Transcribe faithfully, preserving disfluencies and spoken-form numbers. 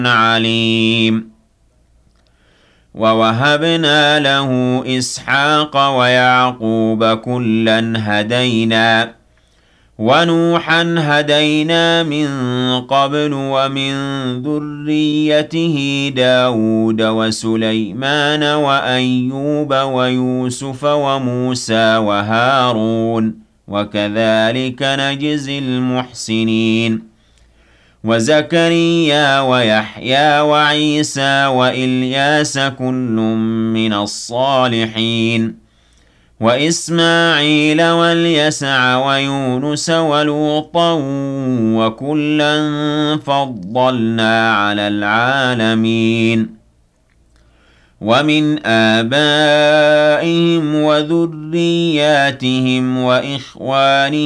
عليم ووهبنا له إسحاق ويعقوب كلا هدينا ونوحا هدينا من قبل ومن ذريته داود وسليمان وأيوب ويوسف وموسى وهارون وكذلك نجزي المحسنين وزكريا ويحيى وعيسى وإلياس كل من الصالحين وإسماعيل واليسع ويونس ولوطا وكلا فضلنا على العالمين ومن آبائهم وذرياتهم وإخوانهم